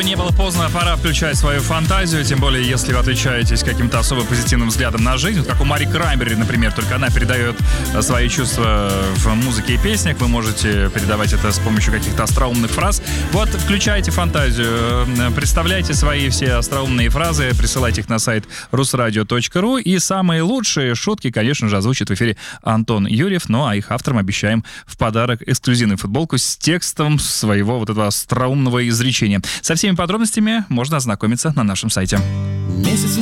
Не было поздно, пора включать свою фантазию, тем более, если вы отличаетесь каким-то особо позитивным взглядом на жизнь, как у Мари Краймбери, например, только она передает свои чувства в музыке и песнях, вы можете передавать это с помощью каких-то остроумных фраз. Вот, включайте фантазию, представляйте свои все остроумные фразы, присылайте их на сайт rusradio.ru, и самые лучшие шутки, конечно же, озвучит в эфире Антон Юрьев, ну а их авторам обещаем в подарок эксклюзивную футболку с текстом своего вот этого остроумного изречения. Со всеми подробностями можно ознакомиться на нашем сайте.